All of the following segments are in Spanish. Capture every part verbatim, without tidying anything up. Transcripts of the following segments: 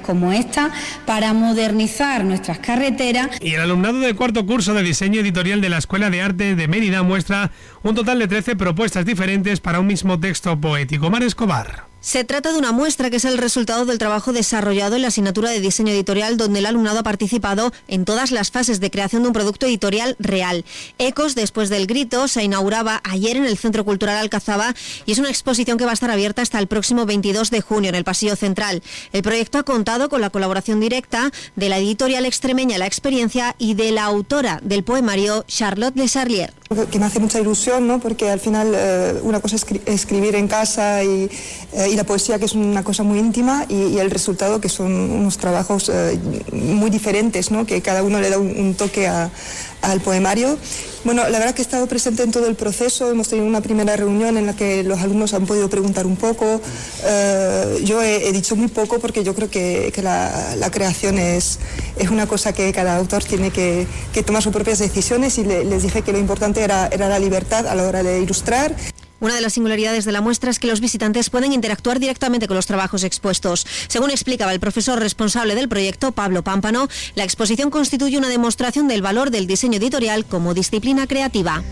como esta para modernizar nuestras carreteras. Y el alumnado del cuarto curso de diseño editorial de la Escuela de Arte de Mérida muestra un total de trece propuestas diferentes para un mismo texto poético. Mar Escobar. Se trata de una muestra que es el resultado del trabajo desarrollado en la asignatura de diseño editorial, donde el alumnado ha participado en todas las fases de creación de un producto editorial real. Ecos después del grito se inauguraba ayer en el Centro Cultural Alcazaba y es una exposición que va a estar abierta hasta el próximo veintidós de junio en el Pasillo Central. El proyecto ha contado con la colaboración directa de la editorial extremeña La Experiencia y de la autora del poemario, Charlotte Le Charlier. Que me hace mucha ilusión, ¿no? Porque al final eh, una cosa es escri- escribir en casa y, eh, y la poesía, que es una cosa muy íntima, y, y el resultado, que son unos trabajos eh, muy diferentes, ¿no? Que cada uno le da un, un toque a, al poemario. Bueno, la verdad que he estado presente en todo el proceso, hemos tenido una primera reunión en la que los alumnos han podido preguntar un poco. Eh, yo he, he dicho muy poco porque yo creo que, que la, la creación es, es una cosa que cada autor tiene que, que tomar sus propias decisiones, y le, les dije que lo importante era, era la libertad a la hora de ilustrar. Una de las singularidades de la muestra es que los visitantes pueden interactuar directamente con los trabajos expuestos. Según explicaba el profesor responsable del proyecto, Pablo Pámpano, la exposición constituye una demostración del valor del diseño editorial como disciplina creativa.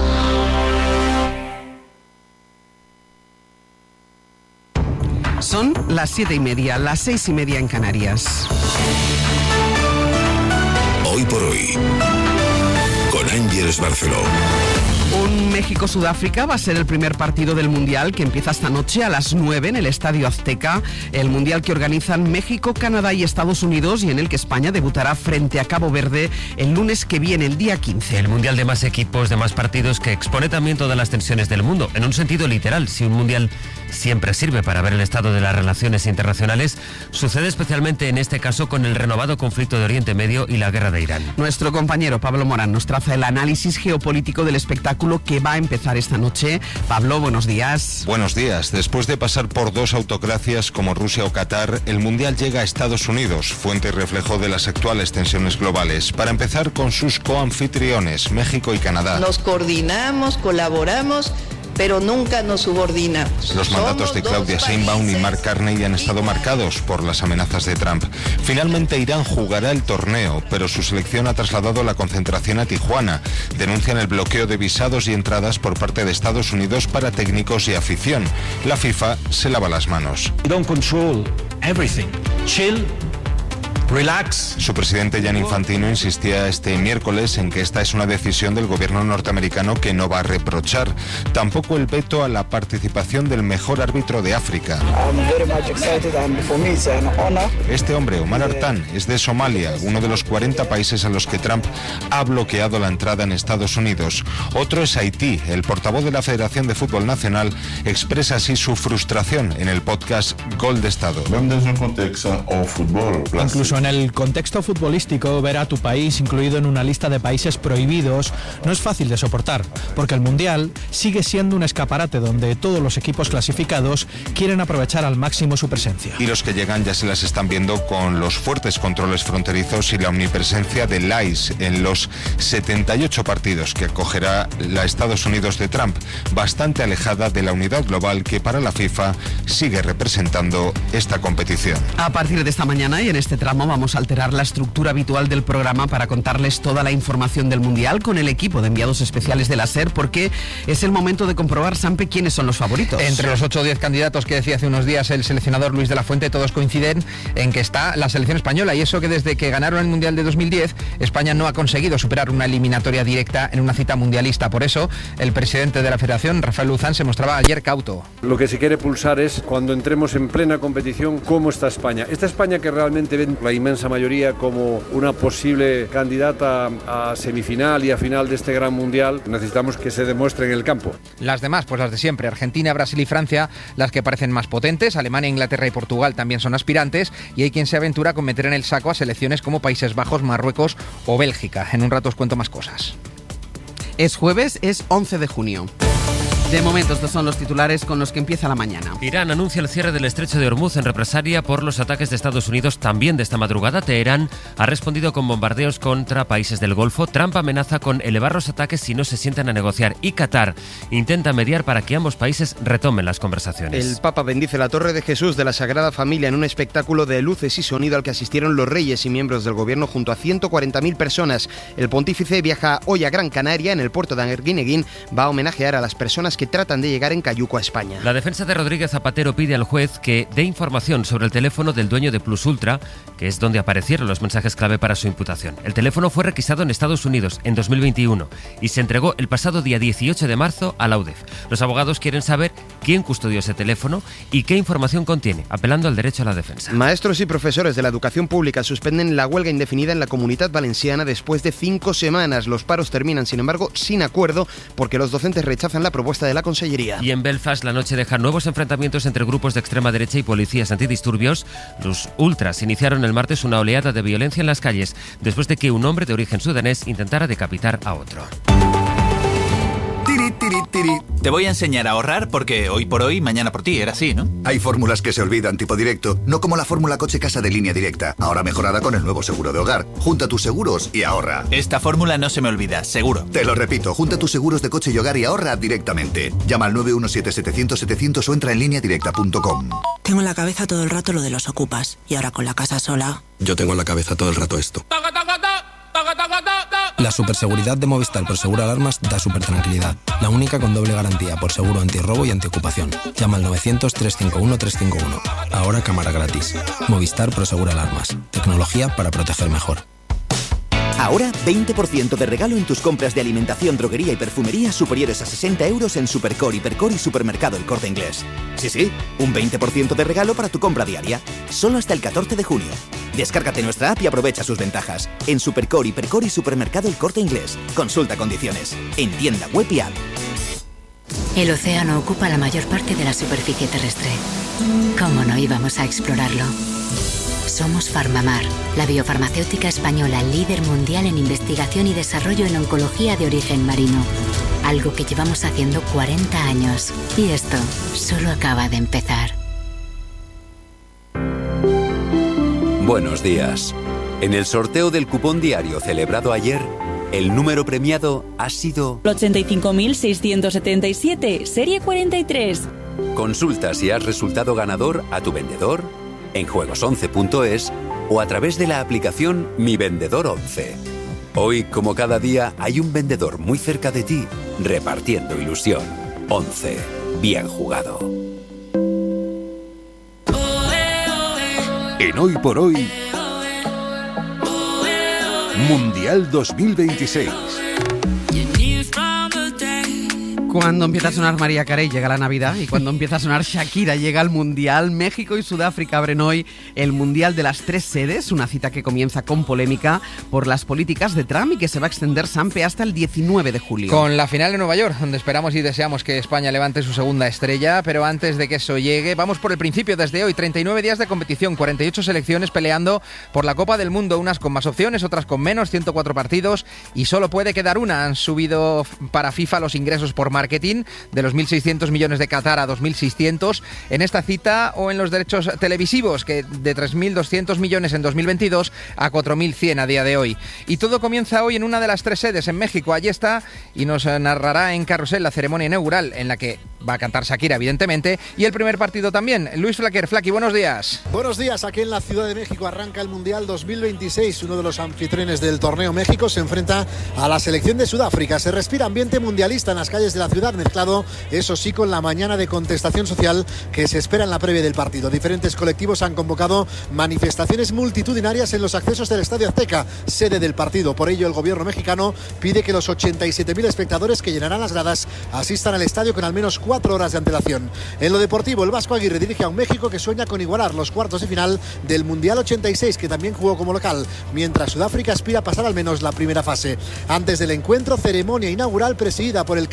Son las siete y media, las seis y media en Canarias. Hoy por hoy, con Ángeles Barceló. Un México-Sudáfrica va a ser el primer partido del Mundial, que empieza esta noche a las nueve en el Estadio Azteca. El Mundial que organizan México, Canadá y Estados Unidos, y en el que España debutará frente a Cabo Verde el lunes que viene, el día quince. El Mundial de más equipos, de más partidos, que expone también todas las tensiones del mundo. En un sentido literal, si un Mundial siempre sirve para ver el estado de las relaciones internacionales, sucede especialmente en este caso con el renovado conflicto de Oriente Medio y la guerra de Irán. Nuestro compañero Pablo Morán nos traza el análisis geopolítico del espectáculo que va a empezar esta noche. Pablo, buenos días. Buenos días. Después de pasar por dos autocracias como Rusia o Qatar, el Mundial llega a Estados Unidos, fuente y reflejo de las actuales tensiones globales. Para empezar con sus coanfitriones, México y Canadá. Nos coordinamos, colaboramos, pero nunca nos subordinamos. Los mandatos de Claudia Sheinbaum y Mark Carney han estado marcados por las amenazas de Trump. Finalmente Irán jugará el torneo, pero su selección ha trasladado la concentración a Tijuana. Denuncian el bloqueo de visados y entradas por parte de Estados Unidos para técnicos y afición. La FIFA se lava las manos. Don't control everything. Chill. Relax. Su presidente Gianni Infantino insistía este miércoles en que esta es una decisión del gobierno norteamericano que no va a reprochar. Tampoco el veto a la participación del mejor árbitro de África. Este hombre, Omar Artan, es de Somalia, uno de los cuarenta países a los que Trump ha bloqueado la entrada en Estados Unidos. Otro es Haití. El portavoz de la Federación de Fútbol Nacional expresa así su frustración en el podcast Gol de Estado. Incluso en el contexto futbolístico, ver a tu país incluido en una lista de países prohibidos no es fácil de soportar, porque el Mundial sigue siendo un escaparate donde todos los equipos clasificados quieren aprovechar al máximo su presencia. Y los que llegan ya se las están viendo con los fuertes controles fronterizos y la omnipresencia del I C E en los setenta y ocho partidos que acogerá la Estados Unidos de Trump, bastante alejada de la unidad global que para la FIFA sigue representando esta competición. A partir de esta mañana y en este tramo vamos a alterar la estructura habitual del programa para contarles toda la información del Mundial con el equipo de enviados especiales de la SER, porque es el momento de comprobar, Sampe, quiénes son los favoritos. Entre los ocho o diez candidatos que decía hace unos días el seleccionador Luis de la Fuente, todos coinciden en que está la selección española, y eso que desde que ganaron el Mundial de dos mil diez, España no ha conseguido superar una eliminatoria directa en una cita mundialista. Por eso, el presidente de la Federación, Rafael Luzán, se mostraba ayer cauto. Lo que se quiere pulsar es, cuando entremos en plena competición, cómo está España. Esta España que realmente ven la inmensa mayoría como una posible candidata a semifinal y a final de este gran mundial, necesitamos que se demuestre en el campo. Las demás, pues las de siempre, Argentina, Brasil y Francia, las que parecen más potentes. Alemania, Inglaterra y Portugal también son aspirantes, y hay quien se aventura con meter en el saco a selecciones como Países Bajos, Marruecos o Bélgica. En un rato os cuento más cosas. Es jueves, es once de junio. De momento, estos son los titulares con los que empieza la mañana. Irán anuncia el cierre del estrecho de Hormuz en represalia por los ataques de Estados Unidos también de esta madrugada. Teherán ha respondido con bombardeos contra países del Golfo. Trump amenaza con elevar los ataques si no se sientan a negociar. Y Qatar intenta mediar para que ambos países retomen las conversaciones. El Papa bendice la Torre de Jesús de la Sagrada Familia en un espectáculo de luces y sonido al que asistieron los reyes y miembros del gobierno junto a ciento cuarenta mil personas. El pontífice viaja hoy a Gran Canaria. En el puerto de Arguineguín va a homenajear a las personas que tratan de llegar en cayuco a España. La defensa de Rodríguez Zapatero pide al juez que dé información sobre el teléfono del dueño de Plus Ultra, que es donde aparecieron los mensajes clave para su imputación. El teléfono fue requisado en Estados Unidos en dos mil veintiuno y se entregó el pasado día dieciocho de marzo a la U D E F. Los abogados quieren saber quién custodió ese teléfono y qué información contiene, apelando al derecho a la defensa. Maestros y profesores de la educación pública suspenden la huelga indefinida en la Comunitat Valenciana después de cinco semanas. Los paros terminan, sin embargo, sin acuerdo porque los docentes rechazan la propuesta de la Consellería. Y en Belfast la noche deja nuevos enfrentamientos entre grupos de extrema derecha y policías antidisturbios. Los ultras iniciaron el martes una oleada de violencia en las calles después de que un hombre de origen sudanés intentara decapitar a otro. Tiri, tiri, tiri. Te voy a enseñar a ahorrar porque hoy por hoy, mañana por ti, era así, ¿no? Hay fórmulas que se olvidan, tipo directo, no como la fórmula coche-casa de Línea Directa, ahora mejorada con el nuevo seguro de hogar. Junta tus seguros y ahorra. Esta fórmula no se me olvida, seguro. Te lo repito, junta tus seguros de coche y hogar y ahorra directamente. Llama al nueve uno siete setecientos setecientos o entra en línea directa punto com. Tengo en la cabeza todo el rato lo de los ocupas y ahora con la casa sola. Yo tengo en la cabeza todo el rato esto. La superseguridad de Movistar por Seguro Alarmas da super tranquilidad. La única con doble garantía por seguro antirrobo y antiocupación. Llama al novecientos, trescientos cincuenta y uno, trescientos cincuenta y uno. Ahora cámara gratis. Movistar por Seguro Alarmas. Tecnología para proteger mejor. Ahora veinte por ciento de regalo en tus compras de alimentación, droguería y perfumería superiores a sesenta euros en Supercore, Hipercore y Supermercado El Corte Inglés. Sí, sí, un veinte por ciento de regalo para tu compra diaria. Solo hasta el catorce de junio. Descárgate nuestra app y aprovecha sus ventajas. En Supercore, Hipercore y Supermercado El Corte Inglés. Consulta condiciones. En tienda web y app. El océano ocupa la mayor parte de la superficie terrestre. ¿Cómo no íbamos a explorarlo? Somos Farmamar, la biofarmacéutica española líder mundial en investigación y desarrollo en oncología de origen marino. Algo que llevamos haciendo cuarenta años. Y esto solo acaba de empezar. Buenos días. En el sorteo del cupón diario celebrado ayer, el número premiado ha sido ochenta y cinco mil seiscientos setenta y siete, serie cuarenta y tres. Consulta si has resultado ganador a tu vendedor, en juegos once punto es o a través de la aplicación Mi Vendedor once. Hoy, como cada día, hay un vendedor muy cerca de ti, repartiendo ilusión. once. Bien jugado. En Hoy por Hoy, Mundial dos mil veintiséis. Cuando empieza a sonar María Carey llega la Navidad y cuando empieza a sonar Shakira llega el Mundial. México y Sudáfrica abren hoy el Mundial de las tres sedes, una cita que comienza con polémica por las políticas de Trump y que se va a extender, Sampe, hasta el diecinueve de julio. Con la final en Nueva York, donde esperamos y deseamos que España levante su segunda estrella, pero antes de que eso llegue, vamos por el principio desde hoy. treinta y nueve días de competición, cuarenta y ocho selecciones peleando por la Copa del Mundo, unas con más opciones, otras con menos, ciento cuatro partidos y solo puede quedar una. Han subido para FIFA los ingresos por marketing de los mil seiscientos millones de Qatar a dos mil seiscientos en esta cita o en los derechos televisivos, que de tres mil doscientos millones en dos mil veintidós a cuatro mil cien a día de hoy. Y todo comienza hoy en una de las tres sedes en México. Allí está y nos narrará en Carrusel la ceremonia inaugural en la que va a cantar Shakira, evidentemente, y el primer partido también. Luis Flaquer. Flaqui, buenos días. Buenos días. Aquí en la Ciudad de México arranca el Mundial dos mil veintiséis. Uno de los anfitriones del torneo, México, se enfrenta a la selección de Sudáfrica. Se respira ambiente mundialista en las calles de la ciudad, mezclado, eso sí, con la mañana de contestación social que se espera en la previa del partido. Diferentes colectivos han convocado manifestaciones multitudinarias en los accesos del Estadio Azteca, sede del partido. Por ello, el gobierno mexicano pide que los ochenta y siete mil espectadores que llenarán las gradas asistan al estadio con al menos cuatro horas de antelación. En lo deportivo, el Vasco Aguirre dirige a un México que sueña con igualar los cuartos de final del Mundial ochenta y seis, que también jugó como local, mientras Sudáfrica aspira a pasar al menos la primera fase. Antes del encuentro, ceremonia inaugural presidida por el cada vez más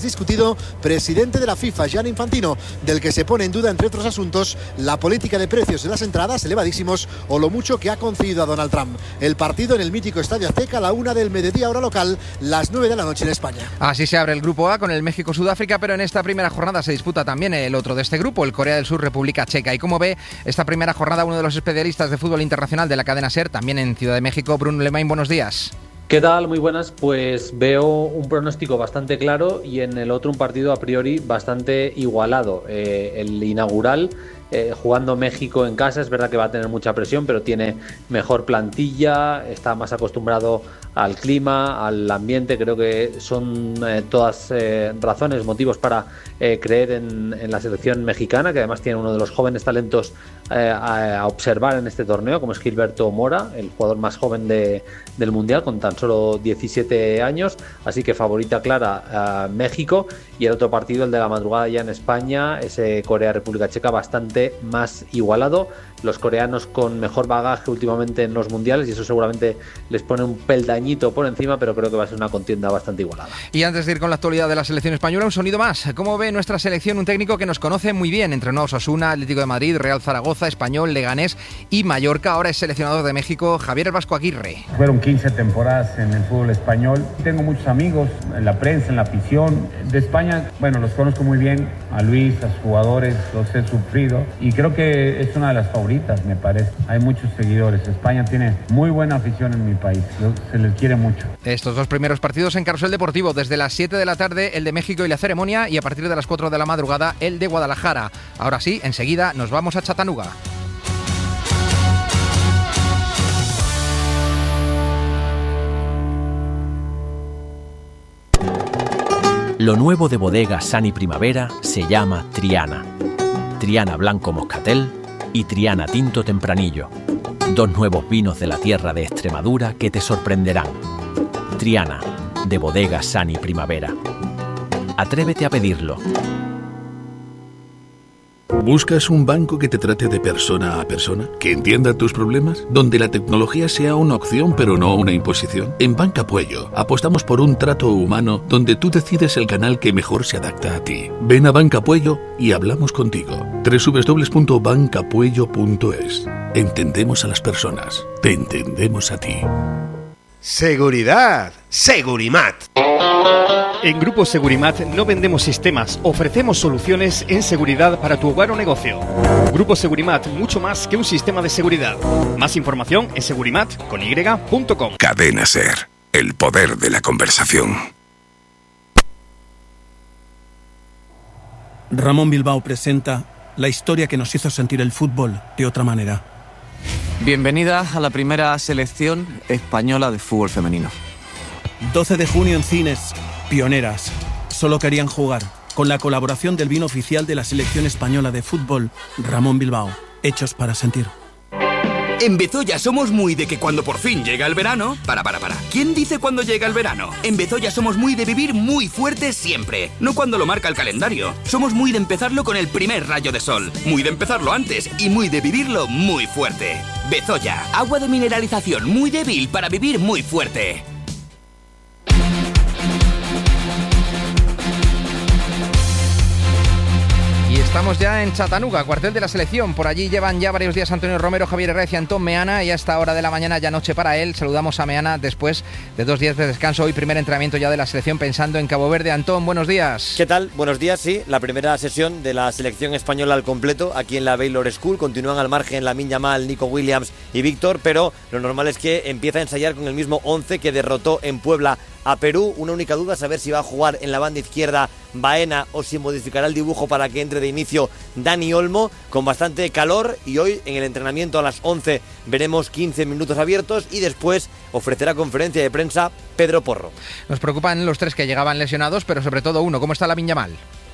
discutido presidente de la FIFA, Gianni Infantino, del que se pone en duda, entre otros asuntos, la política de precios de las entradas elevadísimos o lo mucho que ha concedido a Donald Trump. El partido en el mítico Estadio Azteca a la una del mediodía hora local, las nueve de la noche en España. Así se abre el grupo A con el México-Sudáfrica, pero en esta primera jornada se disputa también el otro de este grupo, el Corea del Sur-República Checa. Y como ve, esta primera jornada uno de los especialistas de fútbol internacional de la cadena SER, también en Ciudad de México, Bruno Lemain, buenos días. ¿Qué tal? Muy buenas. Pues veo un pronóstico bastante claro y en el otro un partido a priori bastante igualado. Eh, el inaugural, eh, jugando México en casa, es verdad que va a tener mucha presión, pero tiene mejor plantilla, está más acostumbrado al clima, al ambiente. Creo que son eh, todas eh, razones, motivos para eh, creer en, en la selección mexicana, que además tiene uno de los jóvenes talentos eh, a, a observar en este torneo, como es Gilberto Mora, el jugador más joven de, del Mundial, con tan solo diecisiete años, así que favorita clara a México. Y el otro partido, el de la madrugada ya en España, ese Corea-República Checa, bastante más igualado. Los coreanos con mejor bagaje últimamente en los mundiales y eso seguramente les pone un peldañito por encima, pero creo que va a ser una contienda bastante igualada. Y antes de ir con la actualidad de la selección española, un sonido más. ¿Cómo ve nuestra selección? Un técnico que nos conoce muy bien. Entrenó a Osasuna, Atlético de Madrid, Real Zaragoza, Español, Leganés y Mallorca. Ahora es seleccionador de México, Javier El Vasco Aguirre. Fueron quince temporadas en el fútbol español. Tengo muchos amigos en la prensa, en la afición. De España, bueno, los conozco muy bien. A Luis, a sus jugadores, los he sufrido. Y creo que es una de las favoritas, me parece. Hay muchos seguidores. España tiene muy buena afición en mi país. Se les quiere mucho. Estos dos primeros partidos en Carrusel Deportivo. Desde las siete de la tarde el de México y la ceremonia, y a partir de las cuatro de la madrugada el de Guadalajara. Ahora sí, enseguida nos vamos a Chattanooga. Lo nuevo de Bodega Sani Primavera se llama Triana. Triana Blanco Moscatel y Triana Tinto Tempranillo. Dos nuevos vinos de la tierra de Extremadura que te sorprenderán. Triana, de Bodega Sani Primavera. Atrévete a pedirlo. ¿Buscas un banco que te trate de persona a persona? ¿Que entienda tus problemas? ¿Donde la tecnología sea una opción pero no una imposición? En Banca Puello apostamos por un trato humano donde tú decides el canal que mejor se adapta a ti. Ven a Banca Puello y hablamos contigo. doble u doble u doble u punto banca puello punto es. Entendemos a las personas. Te entendemos a ti. Seguridad. Segurimat. En Grupo Segurimat no vendemos sistemas, ofrecemos soluciones en seguridad para tu hogar o negocio. Grupo Segurimat, mucho más que un sistema de seguridad. Más información en segurimat con y punto com. Cadena SER, el poder de la conversación. Ramón Bilbao presenta la historia que nos hizo sentir el fútbol de otra manera. Bienvenida a la primera selección española de fútbol femenino. doce de junio en cines. Pioneras. Solo querían jugar. Con la colaboración del vino oficial de la selección española de fútbol, Ramón Bilbao. Hechos para sentir. En Bezoya somos muy de que cuando por fin llega el verano... Para, para, para. ¿Quién dice cuando llega el verano? En Bezoya somos muy de vivir muy fuerte siempre. No cuando lo marca el calendario. Somos muy de empezarlo con el primer rayo de sol. Muy de empezarlo antes y muy de vivirlo muy fuerte. Bezoya. Agua de mineralización muy débil para vivir muy fuerte. Estamos ya en Chattanooga, cuartel de la selección. Por allí llevan ya varios días Antonio Romero, Javier Herrera y Antón Meana. Y a esta hora de la mañana, ya noche para él. Saludamos a Meana después de dos días de descanso. Hoy primer entrenamiento ya de la selección pensando en Cabo Verde. Antón, buenos días. ¿Qué tal? Buenos días, sí. La primera sesión de la selección española al completo aquí en la Baylor School. Continúan al margen Lamine Yamal, Nico Williams y Víctor, pero lo normal es que empieza a ensayar con el mismo once que derrotó en Puebla a Perú. Una única duda, saber si va a jugar en la banda izquierda Baena o si modificará el dibujo para que entre de inicio Dani Olmo, con bastante calor. Y hoy en el entrenamiento a las once veremos quince minutos abiertos y después ofrecerá conferencia de prensa Pedro Porro. Nos preocupan los tres que llegaban lesionados, pero sobre todo uno. ¿Cómo está Lamine Yamal?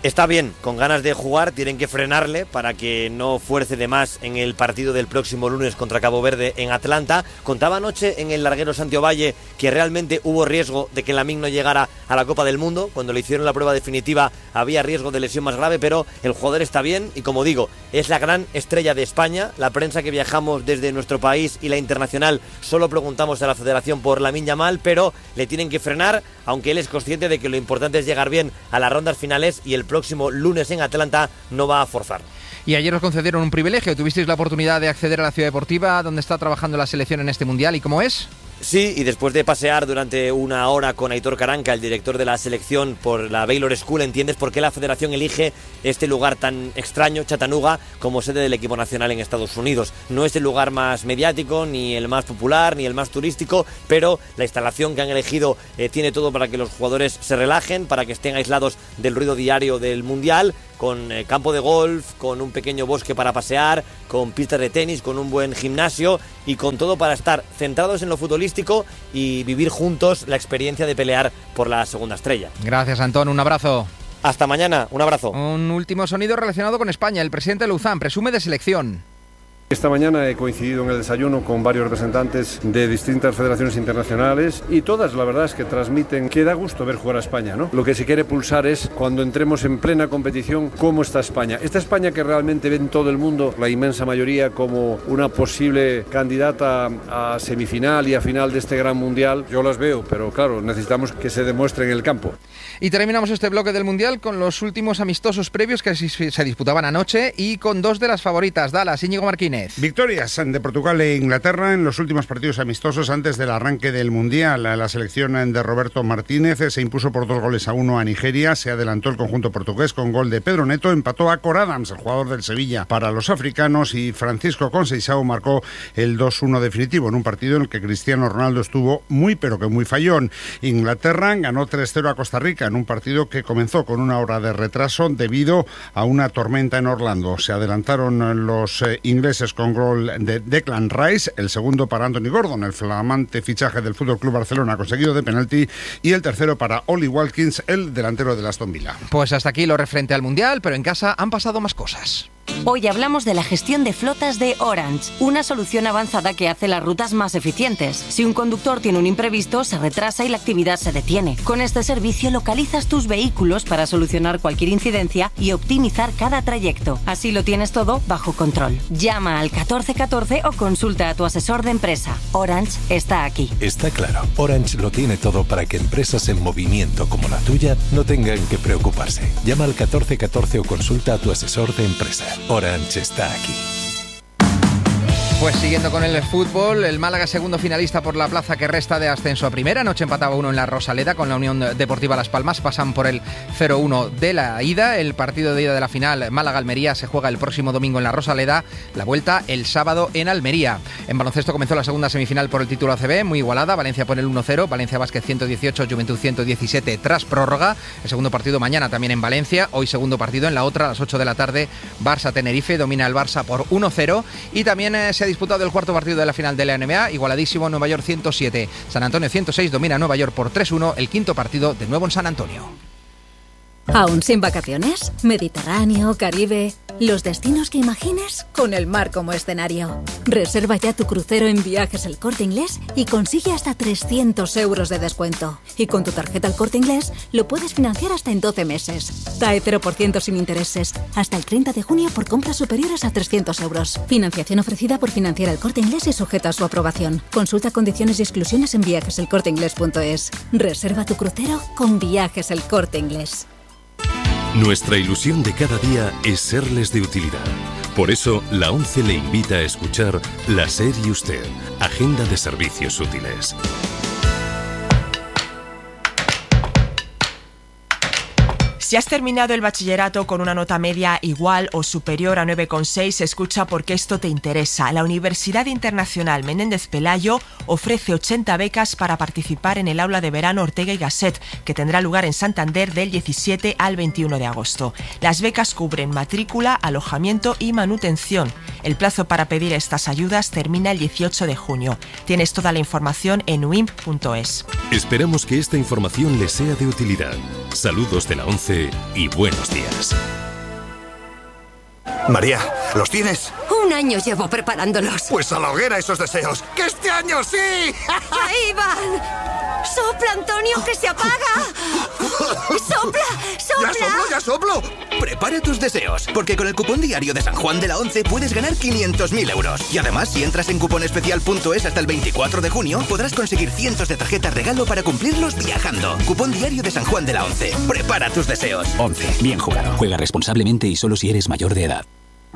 Está bien, con ganas de jugar, tienen que frenarle para que no fuerce de más en el partido del próximo lunes contra Cabo Verde en Atlanta. Contaba anoche en el larguero Santi Ovalle que realmente hubo riesgo de que Lamine no llegara a la Copa del Mundo. Cuando le hicieron la prueba definitiva había riesgo de lesión más grave, pero el jugador está bien y, como digo, es la gran estrella de España. La prensa que viajamos desde nuestro país y la internacional solo preguntamos a la Federación por Lamine Yamal, pero le tienen que frenar, aunque él es consciente de que lo importante es llegar bien a las rondas finales y el próximo lunes en Atlanta no va a forzar. Y ayer os concedieron un privilegio, tuvisteis la oportunidad de acceder a la ciudad deportiva donde está trabajando la selección en este mundial. ¿Y cómo es? Sí, y después de pasear durante una hora con Aitor Caranca, el director de la selección, por la Baylor School, entiendes por qué la federación elige este lugar tan extraño, Chattanooga, como sede del equipo nacional en Estados Unidos. No es el lugar más mediático, ni el más popular, ni el más turístico, pero la instalación que han elegido eh, tiene todo para que los jugadores se relajen, para que estén aislados del ruido diario del Mundial, con eh, campo de golf, con un pequeño bosque para pasear, con pistas de tenis, con un buen gimnasio y con todo para estar centrados en lo futbolístico y vivir juntos la experiencia de pelear por la segunda estrella. Gracias, Antón, un abrazo. Hasta mañana, un abrazo. Un último sonido relacionado con España. El presidente Luzán presume de selección. Esta mañana he coincidido en el desayuno con varios representantes de distintas federaciones internacionales y todas, la verdad, es que transmiten que da gusto ver jugar a España, ¿no? Lo que se quiere pulsar es, cuando entremos en plena competición, cómo está España. Esta España que realmente ve en todo el mundo, la inmensa mayoría, como una posible candidata a semifinal y a final de este gran mundial. Yo las veo, pero claro, necesitamos que se demuestre en el campo. Y terminamos este bloque del mundial con los últimos amistosos previos que se disputaban anoche y con dos de las favoritas. Dallas, Íñigo Martínez. Victorias de Portugal e Inglaterra en los últimos partidos amistosos antes del arranque del Mundial. La selección de Roberto Martínez se impuso por dos goles a uno a Nigeria. Se adelantó el conjunto portugués con gol de Pedro Neto. Empató a Cor Adams, el jugador del Sevilla, para los africanos, y Francisco Conceição marcó el dos uno definitivo en un partido en el que Cristiano Ronaldo estuvo muy pero que muy fallón. Inglaterra ganó tres cero a Costa Rica en un partido que comenzó con una hora de retraso debido a una tormenta en Orlando. Se adelantaron los eh, ingleses con gol de Declan Rice, el segundo para Anthony Gordon, el flamante fichaje del F C Barcelona conseguido de penalti, y el tercero para Ollie Watkins, el delantero del Aston Villa. Pues hasta aquí lo referente al Mundial, pero en casa han pasado más cosas. Hoy hablamos de la gestión de flotas de Orange, una solución avanzada que hace las rutas más eficientes. Si un conductor tiene un imprevisto, se retrasa y la actividad se detiene. Con este servicio localizas tus vehículos para solucionar cualquier incidencia y optimizar cada trayecto. Así lo tienes todo bajo control. Llama al catorce catorce o consulta a tu asesor de empresa. Orange está aquí. Está claro, Orange lo tiene todo para que empresas en movimiento como la tuya no tengan que preocuparse. Llama al catorce catorce o consulta a tu asesor de empresa. Orange está aquí. Pues siguiendo con el fútbol, el Málaga segundo finalista por la plaza que resta de ascenso a primera. Anoche empataba uno en la Rosaleda con la Unión Deportiva Las Palmas. Pasan por el cero uno de la ida. El partido de ida de la final Málaga-Almería se juega el próximo domingo en la Rosaleda. La vuelta el sábado en Almería. En baloncesto comenzó la segunda semifinal por el título A C B, muy igualada. Valencia pone el uno cero, Valencia Basket ciento dieciocho, Juventud ciento diecisiete tras prórroga. El segundo partido mañana también en Valencia. Hoy segundo partido en la otra a las ocho de la tarde. Barça-Tenerife, domina el Barça por uno cero. Y también eh, se ha disputado el cuarto partido de la final de la N B A, igualadísimo. Nueva York ciento siete, San Antonio ciento seis, domina Nueva York por tres uno, el quinto partido de nuevo en San Antonio. ¿Aún sin vacaciones? Mediterráneo, Caribe... Los destinos que imagines con el mar como escenario. Reserva ya tu crucero en Viajes El Corte Inglés y consigue hasta trescientos euros de descuento. Y con tu tarjeta El Corte Inglés lo puedes financiar hasta en doce meses. T A E cero por ciento sin intereses. Hasta el treinta de junio por compras superiores a trescientos euros. Financiación ofrecida por Financiera El Corte Inglés y sujeta a su aprobación. Consulta condiciones y exclusiones en viajes el corte inglés punto es. Reserva tu crucero con Viajes El Corte Inglés. Nuestra ilusión de cada día es serles de utilidad. Por eso, la ONCE le invita a escuchar La SER y Usted, Agenda de Servicios Útiles. Si has terminado el bachillerato con una nota media igual o superior a nueve coma seis, escucha porque esto te interesa. La Universidad Internacional Menéndez Pelayo ofrece ochenta becas para participar en el aula de verano Ortega y Gasset, que tendrá lugar en Santander del diecisiete al veintiuno de agosto. Las becas cubren matrícula, alojamiento y manutención. El plazo para pedir estas ayudas termina el dieciocho de junio. Tienes toda la información en u i m p punto es. Esperamos que esta información les sea de utilidad. Saludos de la ONCE suerte y buenos días. María, ¿los tienes? Un año llevo preparándolos. Pues a la hoguera esos deseos. ¡Que este año sí! ¡Ahí van! ¡Sopla, Antonio, que se apaga! ¡Sopla, sopla! ¡Ya soplo, ya soplo! Prepara tus deseos, porque con el cupón diario de San Juan de la Once puedes ganar quinientos mil euros. Y además, si entras en cuponespecial punto es hasta el veinticuatro de junio, podrás conseguir cientos de tarjetas regalo para cumplirlos viajando. Cupón diario de San Juan de la Once. Prepara tus deseos. Once. Bien jugado. Juega responsablemente y solo si eres mayor de edad.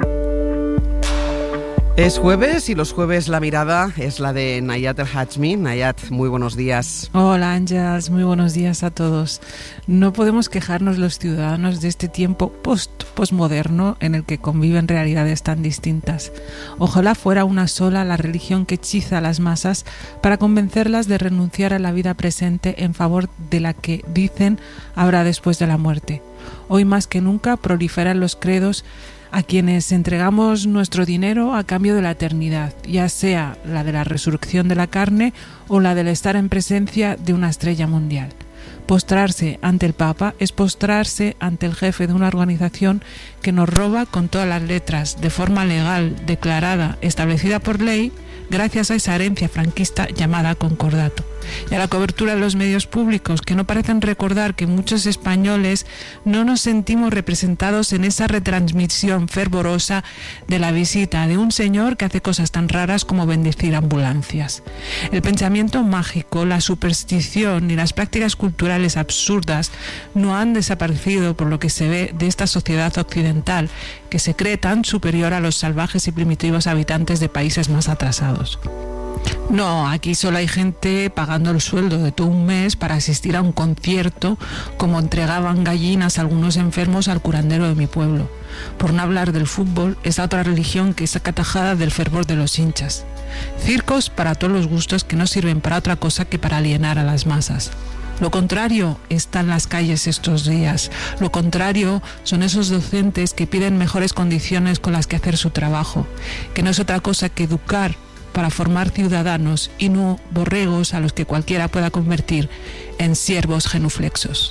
Es jueves y los jueves la mirada es la de Nayat El Hajmi. Nayat, muy buenos días. Hola Ángels, muy buenos días a todos. No podemos quejarnos los ciudadanos de este tiempo post postmoderno en el que conviven realidades tan distintas. Ojalá fuera una sola la religión que hechiza a las masas para convencerlas de renunciar a la vida presente en favor de la que dicen habrá después de la muerte. Hoy más que nunca proliferan los credos a quienes entregamos nuestro dinero a cambio de la eternidad, ya sea la de la resurrección de la carne o la del estar en presencia de una estrella mundial. Postrarse ante el Papa es postrarse ante el jefe de una organización que nos roba con todas las letras, de forma legal, declarada, establecida por ley, gracias a esa herencia franquista llamada concordato. Y a la cobertura de los medios públicos, que no parecen recordar que muchos españoles no nos sentimos representados en esa retransmisión fervorosa de la visita de un señor que hace cosas tan raras como bendecir ambulancias. El pensamiento mágico, la superstición y las prácticas culturales absurdas no han desaparecido por lo que se ve de esta sociedad occidental, que se cree tan superior a los salvajes y primitivos habitantes de países más atrasados. No, aquí solo hay gente pagando el sueldo de todo un mes para asistir a un concierto, como entregaban gallinas a algunos enfermos al curandero de mi pueblo. Por no hablar del fútbol, esa otra religión que es acatajada del fervor de los hinchas. Circos para todos los gustos que no sirven para otra cosa que para alienar a las masas. Lo contrario está en las calles estos días. Lo contrario son esos docentes que piden mejores condiciones con las que hacer su trabajo, que no es otra cosa que educar para formar ciudadanos y no borregos a los que cualquiera pueda convertir en siervos genuflexos.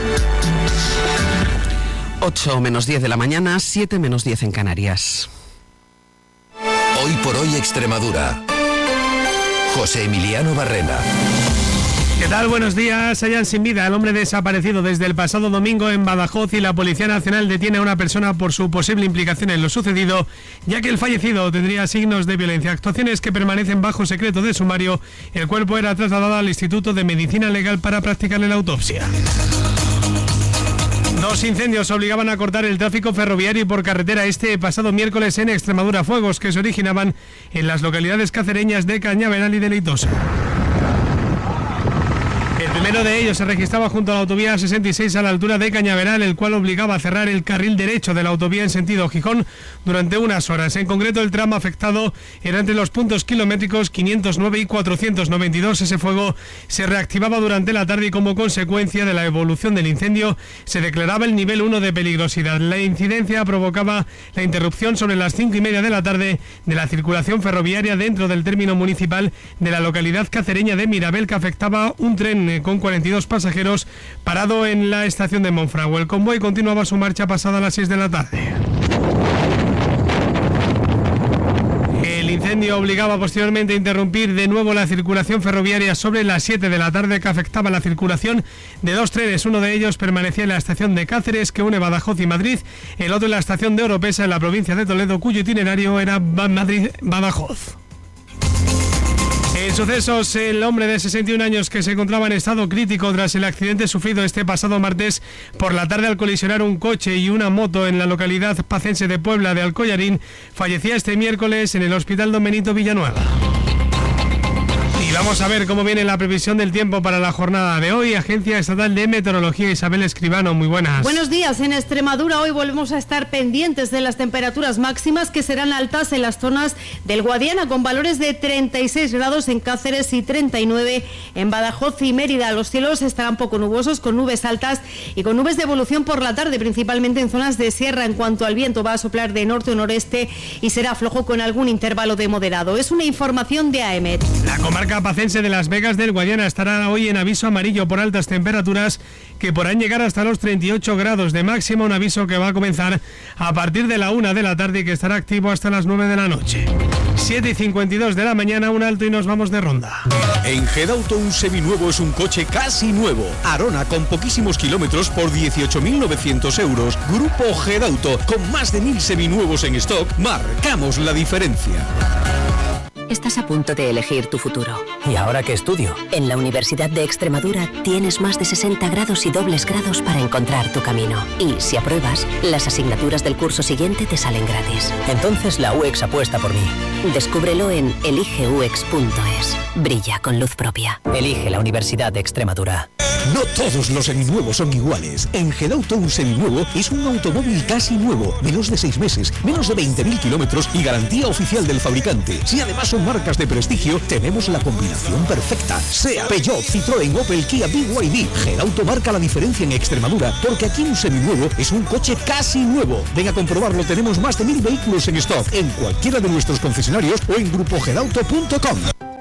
ocho menos diez de la mañana, siete menos diez en Canarias. Hoy por hoy Extremadura. José Emiliano Barrena. ¿Qué tal? Buenos días. Hallan sin vida al hombre desaparecido desde el pasado domingo en Badajoz y la Policía Nacional detiene a una persona por su posible implicación en lo sucedido, ya que el fallecido tendría signos de violencia. Actuaciones que permanecen bajo secreto de sumario. El cuerpo era trasladado al Instituto de Medicina Legal para practicarle la autopsia. Dos incendios obligaban a cortar el tráfico ferroviario y por carretera este pasado miércoles en Extremadura. Fuegos que se originaban en las localidades cacereñas de Cañaveral y de Leitosa. El primero de ellos se registraba junto a la autovía sesenta y seis a la altura de Cañaveral, el cual obligaba a cerrar el carril derecho de la autovía en sentido Gijón durante unas horas. En concreto, el tramo afectado era entre los puntos kilométricos quinientos nueve y cuatrocientos noventa y dos. Ese fuego se reactivaba durante la tarde y como consecuencia de la evolución del incendio se declaraba el nivel uno de peligrosidad. La incidencia provocaba la interrupción sobre las cinco y media de la tarde de la circulación ferroviaria dentro del término municipal de la localidad cacereña de Mirabel, que afectaba un tren con cuarenta y dos pasajeros parado en la estación de Monfragüe. El convoy continuaba su marcha pasada a las seis de la tarde. El incendio obligaba posteriormente a interrumpir de nuevo la circulación ferroviaria sobre las siete de la tarde, que afectaba la circulación de dos trenes. Uno de ellos permanecía en la estación de Cáceres, que une Badajoz y Madrid, el otro en la estación de Oropesa, en la provincia de Toledo, cuyo itinerario era Madrid-Badajoz. En sucesos, el hombre de sesenta y un años que se encontraba en estado crítico tras el accidente sufrido este pasado martes por la tarde al colisionar un coche y una moto en la localidad pacense de Puebla de Alcoyarín, fallecía este miércoles en el Hospital Don Benito Villanueva. Y vamos a ver cómo viene la previsión del tiempo para la jornada de hoy. Agencia Estatal de Meteorología, Isabel Escribano, muy buenas. Buenos días. En Extremadura hoy volvemos a estar pendientes de las temperaturas máximas, que serán altas en las zonas del Guadiana, con valores de treinta y seis grados en Cáceres y treinta y nueve en Badajoz y Mérida. Los cielos estarán poco nubosos, con nubes altas y con nubes de evolución por la tarde, principalmente en zonas de sierra. En cuanto al viento, va a soplar de norte o noreste y será flojo con algún intervalo de moderado. Es una información de AEMET. La comarca comarca pacense de Las Vegas del Guadiana estará hoy en aviso amarillo por altas temperaturas que podrán llegar hasta los treinta y ocho grados de máxima, un aviso que va a comenzar a partir de la una de la tarde y que estará activo hasta las nueve de la noche. siete y cincuenta y dos de la mañana, un alto y nos vamos de ronda. En Gedauto un seminuevo es un coche casi nuevo. Arona con poquísimos kilómetros por dieciocho mil novecientos euros. Grupo Gedauto con más de mil seminuevos en stock. Marcamos la diferencia. Estás a punto de elegir tu futuro. ¿Y ahora qué estudio? En la Universidad de Extremadura tienes más de sesenta grados y dobles grados para encontrar tu camino. Y si apruebas, las asignaturas del curso siguiente te salen gratis. Entonces la U E X apuesta por mí. Descúbrelo en elige u ex punto es. Brilla con luz propia. Elige la Universidad de Extremadura. No todos los seminuevos son iguales. En Gedauto un seminuevo es un automóvil casi nuevo, menos de seis meses, menos de veinte mil kilómetros y garantía oficial del fabricante. Si además son marcas de prestigio, tenemos la combinación perfecta. Sea Peugeot, Citroën, Opel, Kia, B Y D. Gedauto marca la diferencia en Extremadura, porque aquí un seminuevo es un coche casi nuevo. Ven a comprobarlo, tenemos más de mil vehículos en stock en cualquiera de nuestros concesionarios o en grupo gedauto punto com.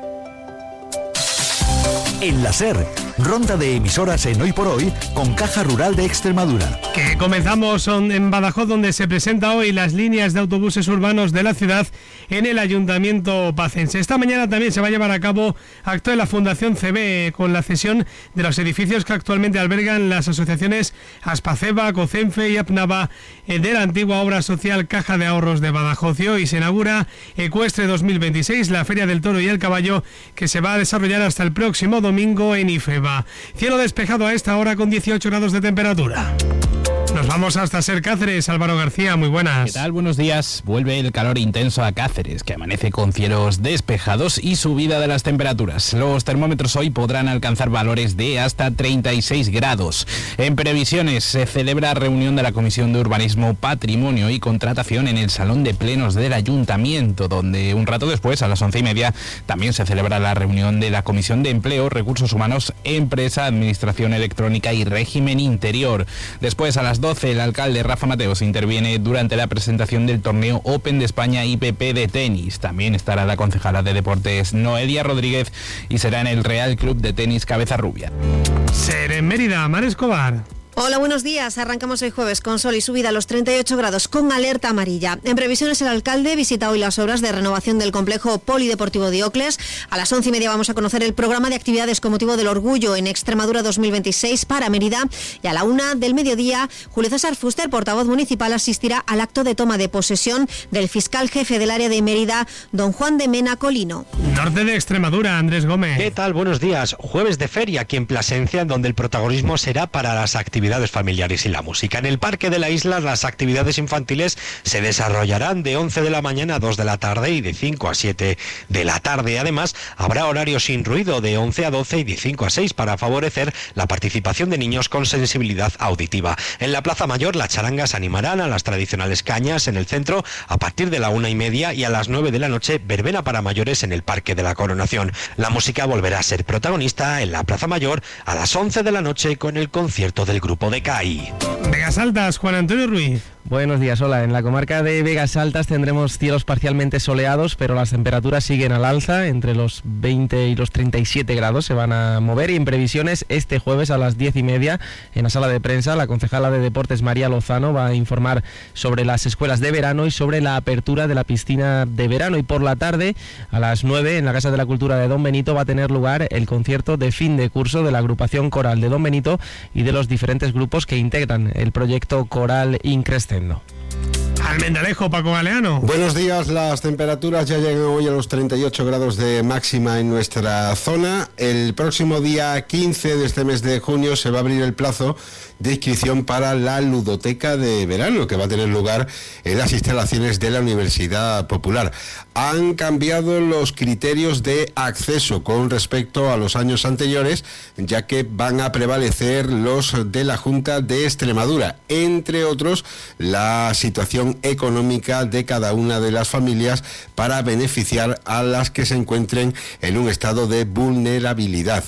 En la SER, ronda de emisoras en Hoy por Hoy con Caja Rural de Extremadura. Que comenzamos en Badajoz, donde se presenta hoy las líneas de autobuses urbanos de la ciudad en el Ayuntamiento pacense. Esta mañana también se va a llevar a cabo acto de la Fundación C B con la cesión de los edificios que actualmente albergan las asociaciones Aspaceba, Cocenfe y Apnava de la antigua obra social Caja de Ahorros de Badajoz. Y hoy se inaugura Ecuestre dos mil veintiséis, la Feria del Toro y el Caballo, que se va a desarrollar hasta el próximo domingo en IFEBA. Cielo despejado a esta hora con dieciocho grados de temperatura. Nos vamos hasta Ser Cáceres. Álvaro García, muy buenas. ¿Qué tal? Buenos días. Vuelve el calor intenso a Cáceres, que amanece con cielos despejados y subida de las temperaturas. Los termómetros hoy podrán alcanzar valores de hasta treinta y seis grados. En previsiones, se celebra reunión de la Comisión de Urbanismo, Patrimonio y Contratación en el Salón de Plenos del Ayuntamiento, donde un rato después, a las once y media, también se celebra la reunión de la Comisión de Empleo, Recursos Humanos, Empresa, Administración Electrónica y Régimen Interior. Después, a las doce, el alcalde Rafa Mateos interviene durante la presentación del torneo Open de España I P P de tenis. También estará la concejala de Deportes Noelia Rodríguez y será en el Real Club de Tenis Cabeza Rubia. Ser en Mérida, Mar Escobar. Hola, buenos días. Arrancamos hoy jueves con sol y subida a los treinta y ocho grados con alerta amarilla. En previsiones, el alcalde visita hoy las obras de renovación del complejo polideportivo Diocles. A las once y media vamos a conocer el programa de actividades con motivo del Orgullo en Extremadura dos mil veintiséis para Mérida. Y a la una del mediodía, Julio César Fuster, portavoz municipal, asistirá al acto de toma de posesión del fiscal jefe del área de Mérida, don Juan de Mena Colino. Norte de Extremadura, Andrés Gómez. ¿Qué tal? Buenos días. Jueves de feria aquí en Plasencia, donde el protagonismo será para las actividades familiares y la música. En el Parque de la Isla, las actividades infantiles se desarrollarán de once de la mañana a dos de la tarde y de cinco a siete de la tarde. Además, habrá horario sin ruido de once a doce y de cinco a seis para favorecer la participación de niños con sensibilidad auditiva. En la Plaza Mayor, las charangas animarán a las tradicionales cañas en el centro a partir de la una y media, y a las nueve de la noche, verbena para mayores en el Parque de la Coronación. La música volverá a ser protagonista en la Plaza Mayor a las once de la noche con el concierto del grupo de C A I. Vegas Altas, Juan Antonio Ruiz. Buenos días, hola. En la comarca de Vegas Altas tendremos cielos parcialmente soleados, pero las temperaturas siguen al alza, entre los veinte y los treinta y siete grados se van a mover. Y en previsiones, este jueves a las diez y media, en la sala de prensa, la concejala de Deportes María Lozano va a informar sobre las escuelas de verano y sobre la apertura de la piscina de verano. Y por la tarde, a las nueve, en la Casa de la Cultura de Don Benito, va a tener lugar el concierto de fin de curso de la agrupación coral de Don Benito y de los diferentes grupos que integran el proyecto coral Increscendo. Almendalejo, Paco Galeano. Buenos días. Las temperaturas ya llegan hoy a los treinta y ocho grados de máxima en nuestra zona. El próximo día quince de este mes de junio se va a abrir el plazo de inscripción para la ludoteca de verano, que va a tener lugar en las instalaciones de la Universidad Popular. Han cambiado los criterios de acceso con respecto a los años anteriores, ya que van a prevalecer los de la Junta de Extremadura, entre otros la situación económica de cada una de las familias para beneficiar a las que se encuentren en un estado de vulnerabilidad.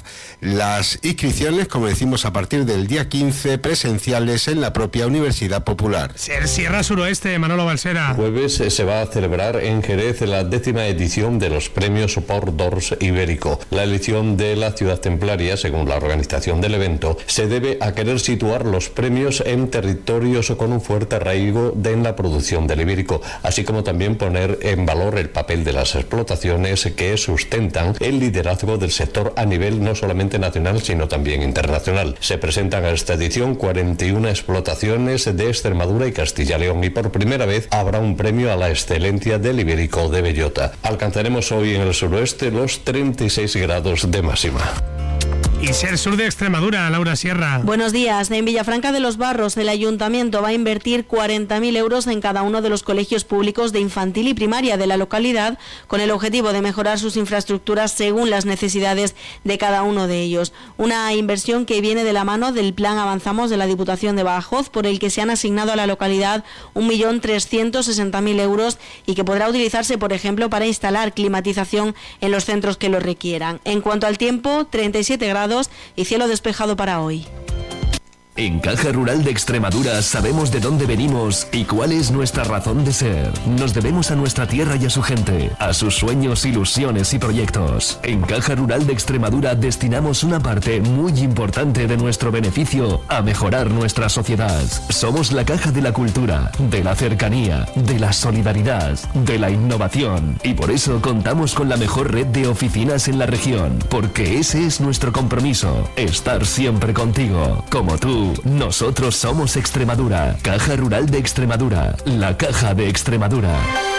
Las inscripciones, como decimos, a partir del día quince, presenciales en la propia Universidad Popular. Sierra Suroeste, Manolo Balsera. Jueves se va a celebrar en Jerez la la décima edición de los premios Port d'Ors Ibérico. La elección de la ciudad templaria, según la organización del evento, se debe a querer situar los premios en territorios con un fuerte arraigo de en la producción del ibérico, así como también poner en valor el papel de las explotaciones que sustentan el liderazgo del sector a nivel no solamente nacional, sino también internacional. Se presentan a esta edición cuarenta y una explotaciones de Extremadura y Castilla y León, y por primera vez habrá un premio a la excelencia del ibérico de bellota. Alcanzaremos hoy en el suroeste los treinta y seis grados de máxima. Y Ser Sur de Extremadura, Laura Sierra. Buenos días. En Villafranca de los Barros, el Ayuntamiento va a invertir cuarenta mil euros en cada uno de los colegios públicos de infantil y primaria de la localidad, con el objetivo de mejorar sus infraestructuras según las necesidades de cada uno de ellos. Una inversión que viene de la mano del Plan Avanzamos de la Diputación de Badajoz, por el que se han asignado a la localidad un millón trescientos sesenta mil euros y que podrá utilizarse, por ejemplo, para instalar climatización en los centros que lo requieran. En cuanto al tiempo, treinta y siete grados y cielo despejado para hoy. En Caja Rural de Extremadura sabemos de dónde venimos y cuál es nuestra razón de ser. Nos debemos a nuestra tierra y a su gente, a sus sueños, ilusiones y proyectos. En Caja Rural de Extremadura destinamos una parte muy importante de nuestro beneficio a mejorar nuestra sociedad. Somos la caja de la cultura, de la cercanía, de la solidaridad, de la innovación, y por eso contamos con la mejor red de oficinas en la región, porque ese es nuestro compromiso, estar siempre contigo, como tú. Nosotros somos Extremadura. Caja Rural de Extremadura. La Caja de Extremadura.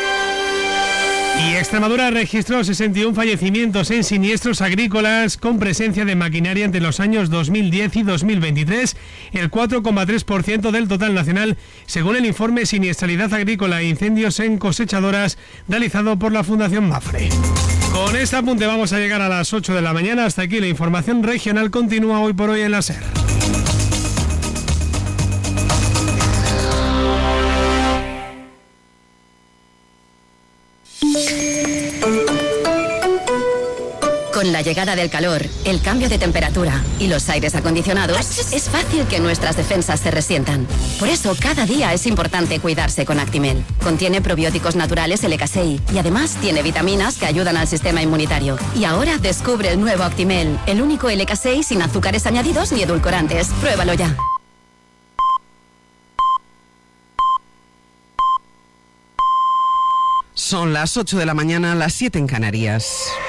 Y Extremadura registró sesenta y uno fallecimientos en siniestros agrícolas con presencia de maquinaria entre los años dos mil diez y dos mil veintitrés, el cuatro coma tres por ciento del total nacional, según el informe Siniestralidad Agrícola e Incendios en Cosechadoras realizado por la Fundación Mafre. Con este apunte vamos a llegar a las ocho de la mañana. Hasta aquí la información regional continúa hoy por hoy en la SER. Con la llegada del calor, el cambio de temperatura y los aires acondicionados, es fácil que nuestras defensas se resientan. Por eso, cada día es importante cuidarse con Actimel. Contiene probióticos naturales L K seis y además tiene vitaminas que ayudan al sistema inmunitario. Y ahora descubre el nuevo Actimel, el único L K seis sin azúcares añadidos ni edulcorantes. Pruébalo ya. Son las ocho de la mañana, las siete en Canarias.